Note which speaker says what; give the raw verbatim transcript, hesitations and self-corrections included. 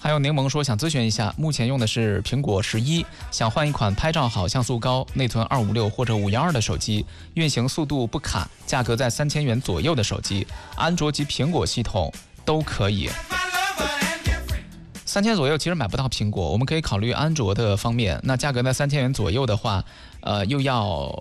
Speaker 1: 还有柠檬说想咨询一下，目前用的是苹果十一，想换一款拍照好、像素高、内存二五六或者五一二的手机，运行速度不卡，价格在三千元左右的手机，安卓及苹果系统都可以。三千左右其实买不到苹果，我们可以考虑安卓的方面。那价格在三千元左右的话，呃，又要